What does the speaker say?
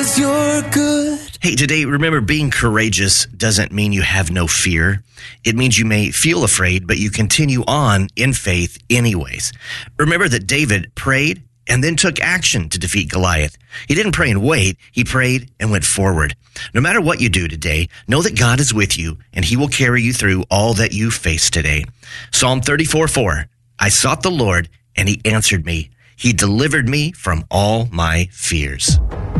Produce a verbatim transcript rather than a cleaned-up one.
'cause you're good. Hey, today, remember, being courageous doesn't mean you have no fear. It means you may feel afraid, but you continue on in faith anyways. Remember that David prayed and then took action to defeat Goliath. He didn't pray and wait. He prayed and went forward. No matter what you do today, know that God is with you and he will carry you through all that you face today. Psalm thirty-four four, I sought the Lord and he answered me. He delivered me from all my fears.